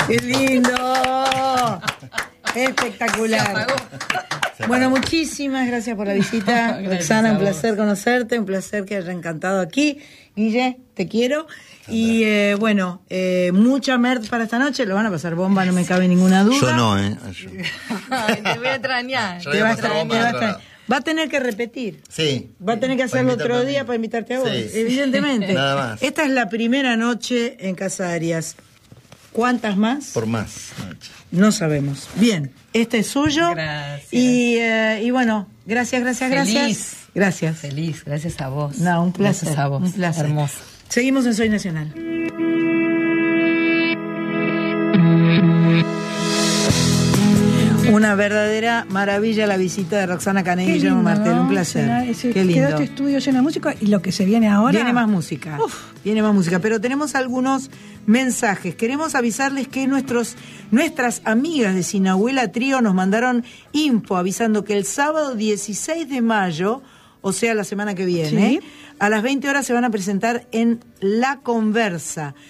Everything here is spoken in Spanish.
¡Qué lindo! Espectacular. Bueno, muchísimas gracias por la visita, Roxana, un placer conocerte, un placer que haya encantado aquí. Guille, te quiero. Y mucha merch para esta noche, lo van a pasar bomba, no me cabe ninguna duda. Yo no, Ay, te voy a extrañar. Te va a extrañar. Va a tener que repetir. Sí. Va a tener que hacerlo otro día para invitarte a vos, sí. evidentemente. Nada más. Esta es la primera noche en Casa Arias. ¿Cuántas más? Por más noche. No sabemos. Bien, este es suyo. Gracias. Y bueno, gracias. Gracias. Feliz, gracias a vos. No, un placer. Gracias a vos. Un placer. Hermoso. Seguimos en Soy Nacional. Una verdadera maravilla la visita de Roxana Canet y Guillermo Martel, un placer. Qué lindo. Quedó este estudio lleno de música y lo que se viene ahora. Viene más música. Viene más música, pero tenemos algunos mensajes. Queremos avisarles que nuestras amigas de Sinahuela Trío nos mandaron info avisando que el sábado 16 de mayo, o sea, la semana que viene, a las 20 horas se van a presentar en La Conversa.